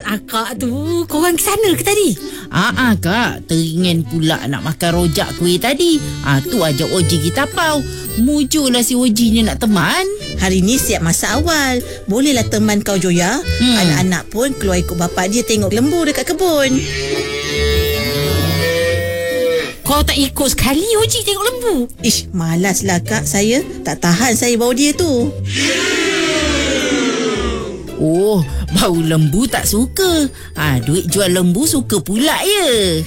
Akak tu, korang ke sana ke tadi? Kak, teringin pula nak makan rojak kuih tadi. Tu ajak Oji kita tapau. Mujurlah si Ojinya nak teman. Hari ni siap masa awal. Bolehlah teman kau Joya. Anak-anak pun keluar ikut bapak dia tengok lembu dekat kebun. Kau tak ikut sekali Oji tengok lembu? Ish, malaslah kak saya. Tak tahan saya bawa dia tu. Oh, bau lembu tak suka. Duit jual lembu suka pula ya.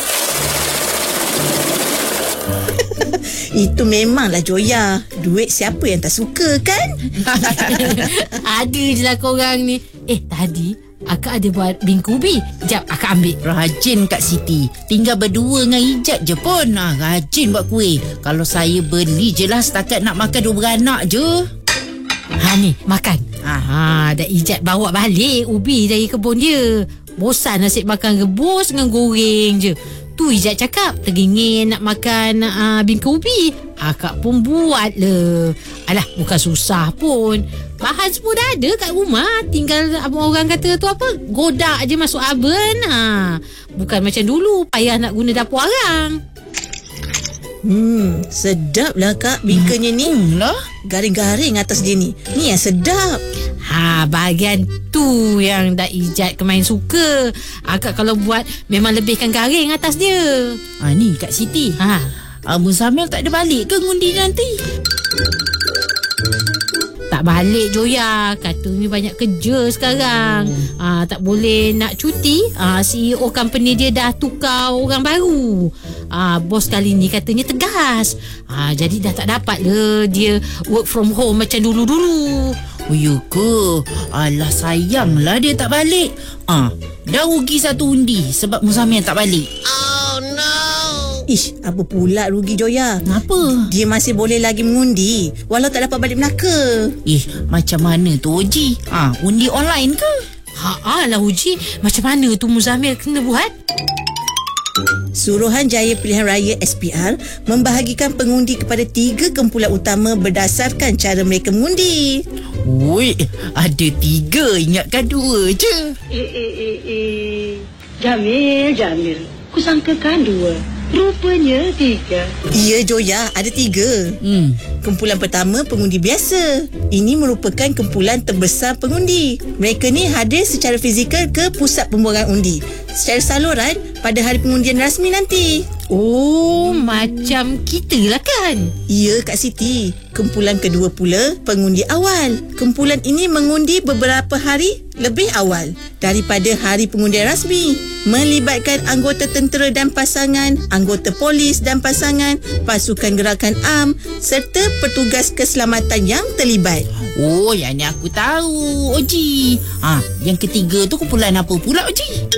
Itu memanglah Joya. Duit siapa yang tak suka kan? Ada je lah korang ni. Tadi akak ada buat bingku ubi. Jap, akak ambil. Rajin Kak Siti. Tinggal berdua dengan Ijat je pun. Rajin buat kuih. Kalau saya beli je lah setakat nak makan 2 beranak je. Ni, makan. Dah Ijat bawa balik ubi dari kebun dia. Bosan asyik makan rebus dengan goreng je. Tu Ijat cakap teringin nak makan bingka ubi. Akak pun buat le. Alah, bukan susah pun. Bahan semua dah ada kat rumah. Tinggal abang orang kata tu apa, godak je masuk oven. Bukan macam dulu payah nak guna dapur arang. Sedap lah kak bingkanya ni. Garing-garing atas dia ni. Ni yang sedap. Bahagian tu yang dah Ijat kemain suka. Akak kalau buat memang lebihkan garing atas dia. Ni Kak Siti. Abang Samil tak ada balik ke ngundi nanti? Tak balik Joya. Katanya banyak kerja sekarang. Tak boleh nak cuti. CEO company dia dah tukar orang baru. Bos kali ni katanya tegas. Jadi dah tak dapat le dia work from home macam dulu-dulu. Oh ya ke? Alah, sayanglah dia tak balik. Dah rugi 1 undi sebab Muzamil tak balik. Oh no. Ish, apa pula rugi Joya? Kenapa? Dia masih boleh lagi mengundi walau tak dapat balik Melaka. Macam mana tu Oji? Undi online ke? Lah Uji, macam mana tu Muzamil kena buat? Suruhanjaya Pilihan Raya SPR membahagikan pengundi kepada 3 kumpulan utama berdasarkan cara mereka mengundi. Oi, ada 3, ingatkan 2 je. Jamil. Kusangkakan 2. Rupanya 3. Ya Joya, ada 3. Kumpulan pertama pengundi biasa. Ini merupakan kumpulan terbesar pengundi. Mereka ni hadir secara fizikal ke pusat pembuangan undi secara saluran pada hari pengundian rasmi nanti. Oh, macam kita lah kan? Ya Kak Siti. Kumpulan kedua pula pengundi awal. Kumpulan ini mengundi beberapa hari lebih awal daripada hari pengundian rasmi, melibatkan anggota tentera dan pasangan, anggota polis dan pasangan, pasukan gerakan am serta petugas keselamatan yang terlibat. Oh, yang ni aku tahu Oji. Yang ketiga tu kumpulan apa pula Oji?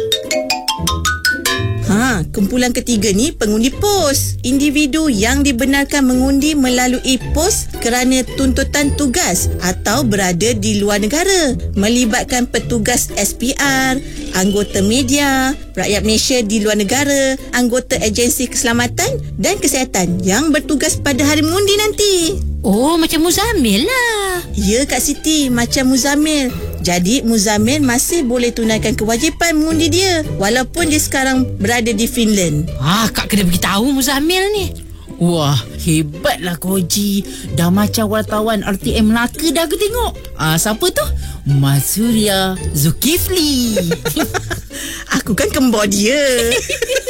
Kumpulan ketiga ni pengundi pos. Individu yang dibenarkan mengundi melalui pos kerana tuntutan tugas atau berada di luar negara, melibatkan petugas SPR, anggota media, rakyat Malaysia di luar negara, anggota agensi keselamatan dan kesihatan yang bertugas pada hari mengundi nanti. Oh, macam Muzamil lah. Ya Kak Siti, macam Muzamil. Jadi Muzamil masih boleh tunaikan kewajipan mengundi dia walaupun dia sekarang berada di Finland. Kak kena beritahu Muzamil ni. Wah, hebatlah Koji. Dah macam wartawan RTM Melaka dah aku tengok. Siapa tu? Mas Surya Zulkifli. Aku kan kembar dia.